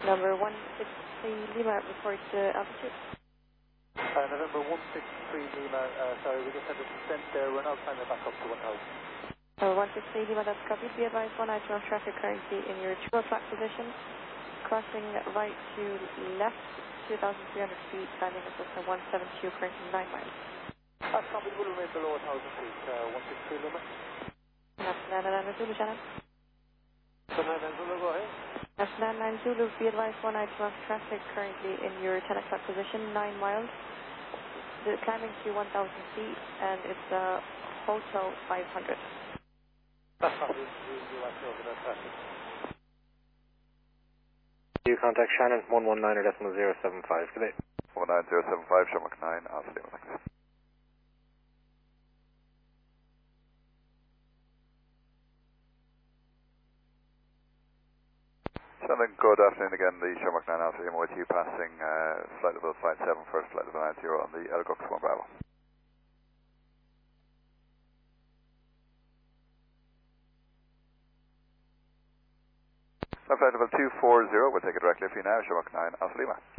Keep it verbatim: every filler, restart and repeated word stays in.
Number one six three Lima, report uh, altitude. Uh, November one six three Lima, uh, sorry, we just had a descent there. We're now climbing back up to one thousand. Number one six three Lima, that's copied. Be advised, one item of traffic currently in your two flat position. Crossing right to left, two thousand three hundred feet, landing at Cessna one seven two, currently nine miles. That's copied, will remain below one thousand feet, uh, one six three Lima. That's nine nine Zulu, Shannon. So nine nine Zulu, go ahead. That's nine nine Zulu, be advised, one item of traffic currently in your ten o'clock position, nine miles. The climbing to one thousand feet, and it's uh, Hotel five hundred. That's copied, we do actually over that traffic. You contact Shannon, one one nine or decimal zero seven five today. one nine zero seven five, Shamrock nine, Alpha Lima, thanks. Shannon, good afternoon again, the Shamrock nine Alpha Lima with you passing uh, flight level flight seven, first flight level nine zero on the Elgux one Bravo. Flight level two four zero, we'll take it directly for you now, Shamrock nine Alpha Lima.